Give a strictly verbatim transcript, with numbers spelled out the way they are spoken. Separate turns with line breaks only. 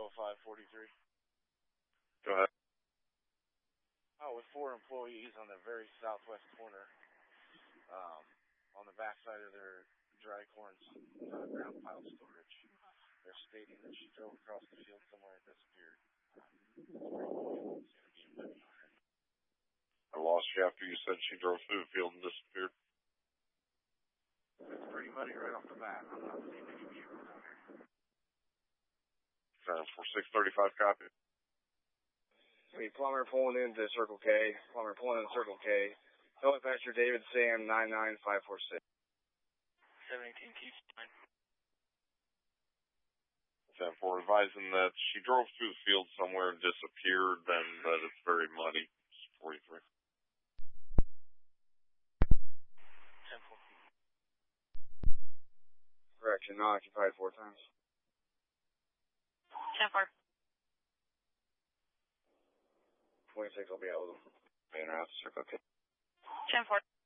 oh five forty-three.
Go ahead.
Oh, with four employees on the very southwest corner, um, on the backside of their dry corn uh, ground pile storage. They're stating that she drove across the field somewhere and disappeared.
I lost you after you said she drove through the field and disappeared.
It's pretty muddy right off the bat. I'm not seeing any vehicles out here.
Uh, for six thirty-five copy.
Hey, plumber pulling into Circle K. Plumber pulling into Circle K. Helmet Passenger David Sam nine nine five four six.
seven eighteen keeps nine.
ten four, advising that she drove through the field somewhere and disappeared, and that it's very muddy. forty-three.
ten four.
Correction, not occupied four times.
ten four.
twenty-six, I'll be out with them.
Banner out, Circle K.
ten four.